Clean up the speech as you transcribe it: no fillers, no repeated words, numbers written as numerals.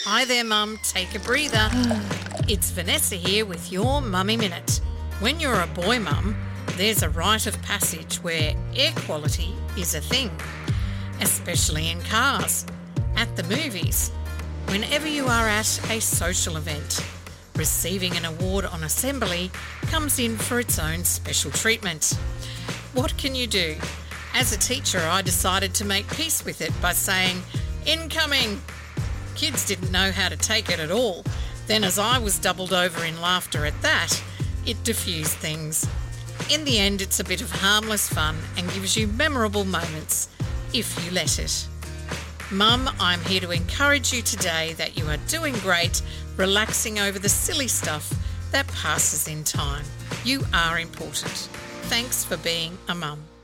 Hi there, Mum. Take a breather. It's Vanessa here with your Mummy Minute. When you're a boy mum, there's a rite of passage where air quality is a thing, especially in cars, at the movies, whenever you are at a social event. Receiving an award on assembly comes in for its own special treatment. What can you do? As a teacher, I decided to make peace with it by saying, "Incoming!" Kids didn't know how to take it at all. Then as I was doubled over in laughter at that, it diffused things. In the end, it's a bit of harmless fun and gives you memorable moments, if you let it. Mum, I'm here to encourage you today that you are doing great, relaxing over the silly stuff that passes in time. You are important. Thanks for being a mum.